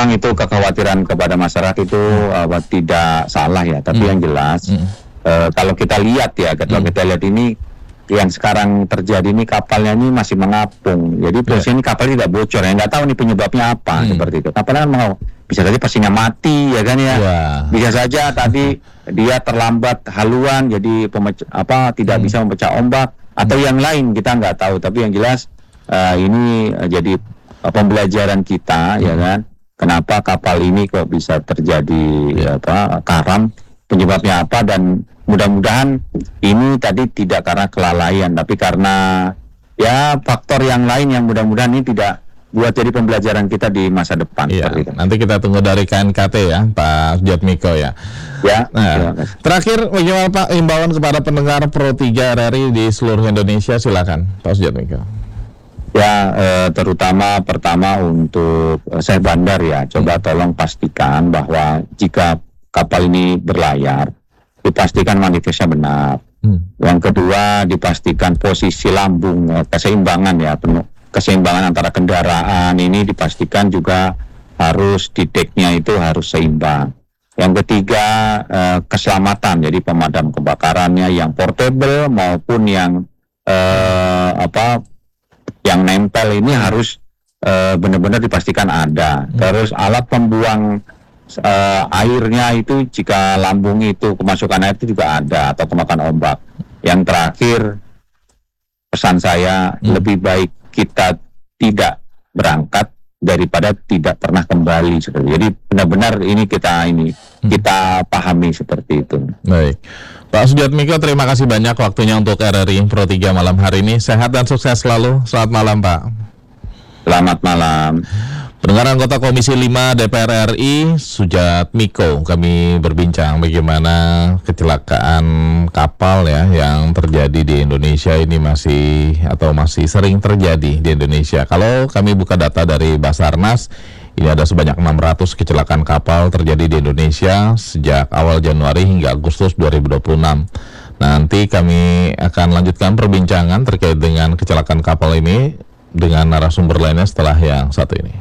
memang itu kekhawatiran kepada masyarakat itu tidak salah ya, tapi yang jelas kalau kita lihat ya, ini yang sekarang terjadi ini kapalnya ini masih mengapung, jadi posisi ini kapal tidak bocor ya, nggak tahu nih penyebabnya apa seperti itu. Kapalnya kan bisa saja pastinya mati ya kan ya, bisa saja tadi dia terlambat haluan jadi tidak bisa memecah ombak atau yang lain kita nggak tahu, tapi yang jelas ini jadi pembelajaran kita ya kan. Kenapa kapal ini kok bisa terjadi karam, penyebabnya apa, dan mudah-mudahan ini tadi tidak karena kelalaian, tapi karena ya faktor yang lain yang mudah-mudahan ini tidak buat jadi pembelajaran kita di masa depan. Iya, nanti kita tunggu dari KNKT ya, Pak Sujatmiko ya. Ya. Nah, terakhir bagaimana Pak himbauan kepada pendengar Pro 3 RRI di seluruh Indonesia, silakan Pak Sujatmiko. Ya, terutama pertama untuk Syekh Bandar ya, coba tolong pastikan bahwa jika kapal ini berlayar, dipastikan manifestnya benar. Yang kedua, dipastikan posisi lambung, keseimbangan ya, keseimbangan antara kendaraan ini dipastikan juga harus di decknya itu harus seimbang. Yang ketiga, keselamatan, jadi pemadam kebakarannya yang portable maupun yang yang nempel ini harus benar-benar dipastikan ada. Terus alat pembuang airnya itu jika lambung itu kemasukan air itu juga ada atau kemakan ombak. Yang terakhir pesan saya lebih baik kita tidak berangkat daripada tidak pernah kembali seperti. Jadi benar-benar ini kita pahami seperti itu. Baik. Pak Sujatmiko, terima kasih banyak waktunya untuk RRI Pro 3 malam hari ini. Sehat dan sukses selalu. Selamat malam, Pak. Selamat malam. Pendengar anggota Komisi 5 DPR RI, Sujatmiko, kami berbincang bagaimana kecelakaan kapal ya yang terjadi di Indonesia ini masih sering terjadi di Indonesia. Kalau kami buka data dari Basarnas, ini ada sebanyak 600 kecelakaan kapal terjadi di Indonesia sejak awal Januari hingga Agustus 2026. Nanti kami akan lanjutkan perbincangan terkait dengan kecelakaan kapal ini dengan narasumber lainnya setelah yang satu ini.